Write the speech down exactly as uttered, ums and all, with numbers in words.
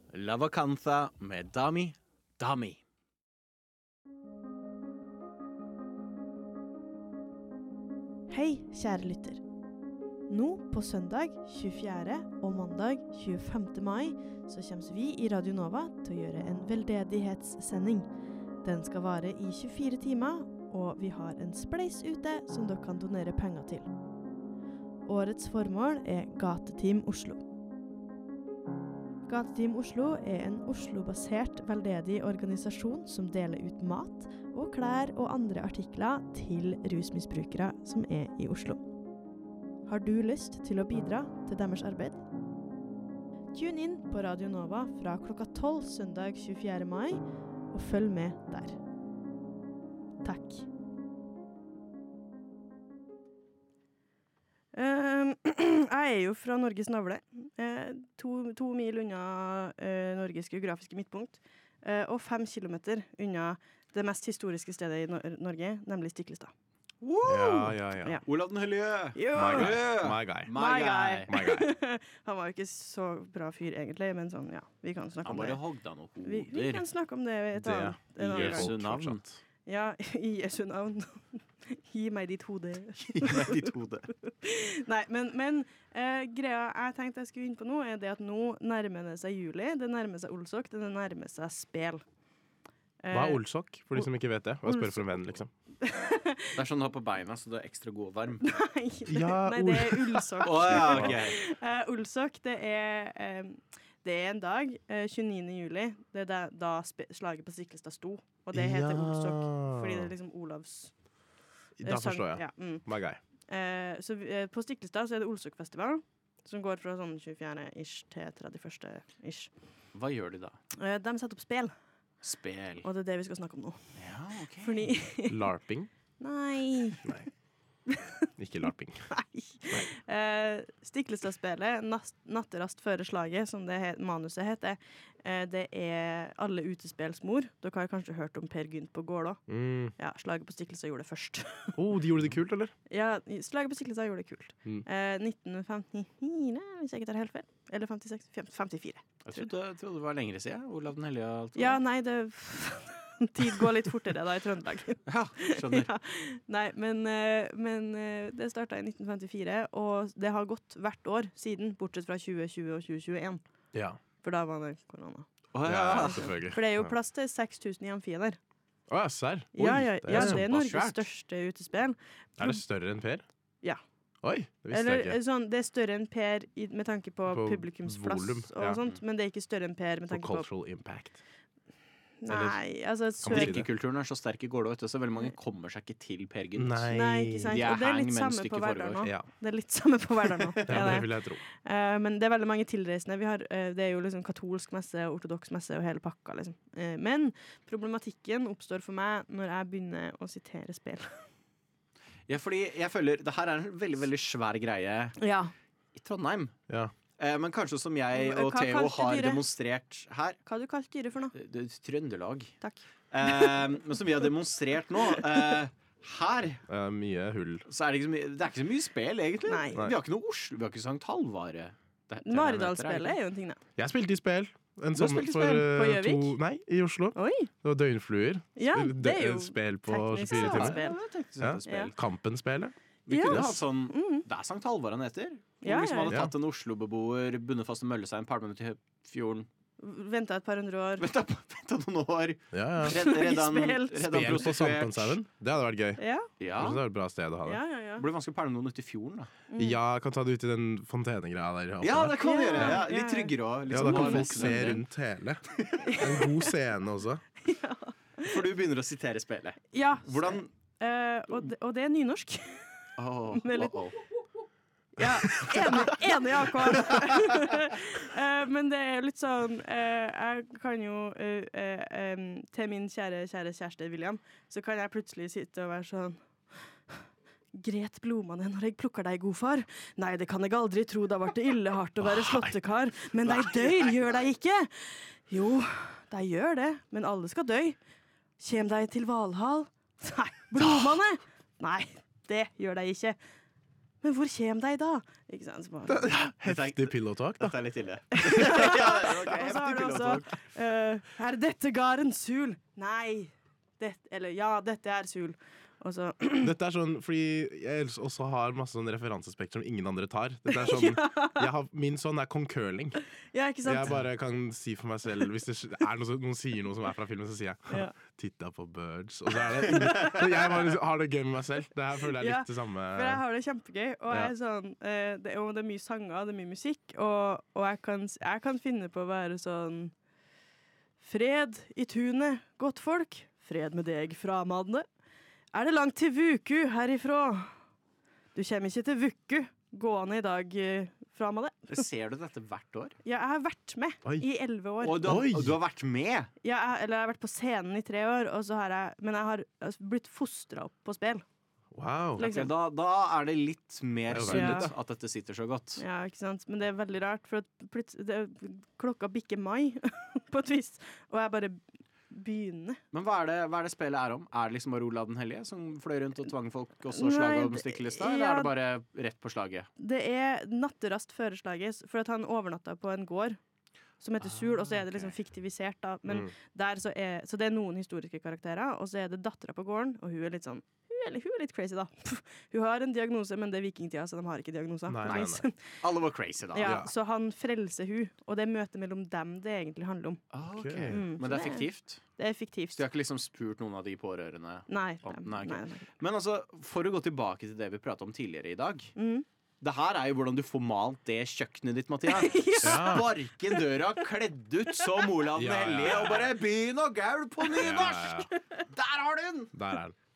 La Vacanza med Dami Dami. Hei, kjære lytter. Nå på søndag tjuefjerde og mandag tjuefemte mai så kommer vi i Radio Nova til å gjøre en veldedighetssending. Den skal vare i tjuefire timer, og vi har en spleis ute som dere kan donere penger til. Årets formål er Gateteam Oslo. Gateteam Oslo er en Oslo-basert veldedig organisasjon som deler ut mat og klær og andre artikler til rusmisbrukere som er i Oslo. Har du lyst til å bidra til deres arbeid? Tune inn på Radio Nova fra klokka tolv søndag tjuefjerde mai, og følg med der. Takk. Uh, jeg er jo fra Norges navle, uh, to, to mil unna uh, Norges geografiske midtpunkt, uh, og fem kilometer unna det mest historiske stedet i Nor- Norge, nemlig Stiklestad. Wow! Ja, ja, ja. Ja. Olav den Hellige. Jo! My guy. My guy. My guy. My guy. Han var jo ikke så bra fyr egentlig, men sånn, ja, vi kan snakke Han om bare det. hogde av noen Vi, vi hoder. kan snakke om det et Det annet, en i annen gang. Jesu navn. Fortsatt. Ja, i Jesu navn. Gi meg ditt hode. Gi meg ditt hode. Nei, men, men eh, greia jeg tenkte jeg skulle inn på nå, er det at nå nærmer det seg juli, det nærmer seg Olsok, det nærmer seg spel. Eh, Hva er olsokk? For de som ikke vet det. Hva spør for en venn, liksom? Det er sånn du har på beina, så du er ekstra god og varm. Nei, Ja, nei, det er ullsokk. Å ja, ok. Eh, ullsokk, det er, eh, det er en dag, eh, tjueniende juli, det er da, da spe, slaget på Stiklestad sto, og det heter Ja. Olsok, fordi det er liksom Olavs eh, Da sang. forstår jeg. Ja, mm. My guy. Eh, så vi- eh, på Stiklestad så er det Olsok-festival, som går fra sånn tjuefjerde-ish til trettiførste-ish. Hva gjør de da? Eh, de setter opp spil, Spel. og det er det vi skal snakke om nå. Ja, ok. Fordi, Larping? nei, Nei. Ikke larping. nei. Eh, Stiklestad-spelet, nas- Natterast før slaget, som det he manuset heter, eh, det er alle utespelsmor. Dere har kanskje hørt om Per Gynt på Gård også. Mm. Ja, slaget på Stiklestad gjorde det først. Oh, de gjorde det kult, eller? Ja, slaget på Stiklestad gjorde det kult. Mm. Eh, nitten femtifire, hvis jeg ikke tar helt feil. Eller femtiseks, fem- femtifire. Jeg trodde, jeg trodde det var lengre siden. Olav den Hellige. og alt det Ja, der. nei, det tid går litt fortere da i Trøndelag. Ja, skjønner. Ja. Nei, men, eh, men eh, det startet i nitten femtifire, og det har gått hvert år siden, bortsett fra tjue tjue og tjue tjueen, Ja. for da var det korona. Å Ja, ja. selvfølgelig. For det er jo plass til seks tusen i amfien der. Å ja, serr? Oi, Ja, ja, det er ja, såpass det er Norges svært. største utespill. Er det større enn Per? Ja. Oi, det visste Eller jeg ikke. sånn, det er større enn Per i, med tanke på, På publikumsplass volum, og ja. sånt, men det er ikke større enn Per med For tanke på... cultural impact. Nei, altså... Kan man Sør... si det? Drikkekulturen er så sterk i Gålå, vet du, så veldig mange kommer seg ikke til Per Gynt. Nei. Nei, ikke sant? De er Og det er hang litt mens samme stykket på Verdal foregår. nå. Ja, Det er litt samme på Verdal nå. ja, Det er det det. vil jeg tro. Eh, men det er veldig mange tilreisende. Vi har, eh, det er jo liksom katolsk messe, ortodoks messe og hele pakka, liksom. Eh, men problematikken oppstår for meg når jeg begynner å sitere spill. Ja, fordi jeg føler det her er en veldig, veldig svær greie Ja. i Trondheim. Ja. Eh, men kanskje som jeg og Hva Theo kalte har dere? demonstrert her. Hva har du kalt dyret for noe? Det det er Trøndelag. Takk. Eh, men som vi har demonstrert nå eh, her, Eh, mye hull. så er det ikke så mye Det er ikke så mye spill, egentlig. Nei. Vi har ikke noe Oslo, vi har ikke Sankt Halvare. Det- det- Maridalsspillet er jo en ting, da. Jeg spilte i spill. En Du har sommer spilt i for spill? eh, På Gjøvik? to Nei, i Oslo. Oi! Det var døgnfluer. Ja, Spil- det er jo dø- Spill på teknisk tjuefire sett timer. spill. Ja, jeg tenkte Ja. sånn spill. Kampen-spillet. Vi Ja. kunne hatt sånn Mm. Det er Sankt Halvard han heter. Hvor Ja, liksom ja, hadde ja. tatt en Oslo-beboer, bundet fast en møllestein, palmet ut i fjorden. Venta et par hundre år. Venta venta noen år. Ja, ja. Redd- Redda en Spill. redda en Spel på prostituert. Samfunnshaugen. Det hadde vært gøy. Ja, Ja. Det er et bra sted å ha det. ja, ja. ja. Det blir vanskelig å pælme noen ut i fjorden, da. Ja, jeg kan ta det ut i den fontenegreia der. også. Ja, det kan vi Ja, gjøre. Ja, ja, litt ja. tryggere òg. Ja, da kan folk se rundt hele. En god scene også. For du begynner å sitere spillet. ja. Hvordan Eh, og, det, og det er nynorsk. Åh, Det er litt- åh, åh. Ja, enig, enig A K. Eh, men det er jo litt sånn eh, Jeg kan jo eh, eh, em, til min kjære, kjære kjæreste William, så kan jeg plutselig sitte og være sånn Gret blomane når jeg plukker deg, godfar. Nei, det kan jeg aldri tro, da ble det ille hardt å være slåttekar. Men de dør, gjør de ikke? Jo, de gjør det, men alle skal dø. Kjem de til Valhall? Nei, blomane? Nei, det gjør de ikke. Men hvor kommer de da? Ikke sant? Så bare, Heftig pillow talk, da. Dette er litt ille. og så har du også uh, Er dette garen sul? Nei. Det, eller ja, dette er sul. Og så Dette er sånn, fordi jeg også har masse sånn referansespekter som ingen andre tar. Dette er sånn, jeg har, min sånn er kong curling. Ja, ikke sant? Jeg bare kan si for meg selv, hvis det er noe, som- noen sier noe som er fra filmen, så sier jeg Ja. titta på birds. Og så er det ingen, så jeg bare liksom, har det gøy med meg selv. Det her føler jeg er Ja, litt det samme. For jeg har det kjempegøy, og, Ja. jeg er sånn, eh, det, og det er mye sanger, det er mye musikk, og, og jeg, kan, jeg kan finne på å være sånn Fred i tunet, godt folk. Fred med deg, framadne. Er det langt til Vuku herifra? Du kommer ikke til Vuku gående i dag, eh, framadne. Ser du dette hvert år? Ja, jeg har vært med Oi. i elleve år. Og du har, Oi. og du har vært med? Ja, jeg, eller jeg har vært på scenen i tre år, og så har jeg, men jeg har altså, blitt fostra opp på spill. Wow. Liksom. Ok, da, da er det litt mer Det er jo solid veldig. at dette sitter så godt. Ja, ikke sant? Men det er veldig rart, for at plut- det, klokka bikker mai på et vis, og jeg bare begynner. Men hva er, det, hva er det spillet er om? Er det liksom bare Olav den hellige som fløy rundt og tvang folk også Nei, slag om det- stikkelista, eller ja. er det bare rett på slaget? Det er natterast føreslaget, for at han overnatta på en gård som heter Sul, og så er det liksom fiktivisert, da. Men Mm. der så, er, så det er noen historiske karakterer, og så er det dattera på gården, og hun er litt sånn hun er, hun er litt crazy, da. Hun har en diagnose, men det er vikingtida, så de har ikke diagnoser. Nei, på nei, et vis. Alle var crazy, da. Ja, Ja. så han frelser hun, og det er møtet mellom dem det egentlig handler om. Ah, ok. Ok. Mm, Men så det er fiktivt? Det er fiktivt. Så de har ikke liksom spurt noen av de pårørende? Nei. Å, nei, nei, ok. nei, nei. Men altså, for å gå tilbake til det vi pratet om tidligere i dag. Mm. Det her er jo hvordan du får malt det kjøkkenet ditt, Mathias. Sparke inn døra, kledd ut som Olav den Ja, ja, hellige, ja. og bare begynn å gaule på Ja, nynorsk! ja, ja. Der har du den! Der er den.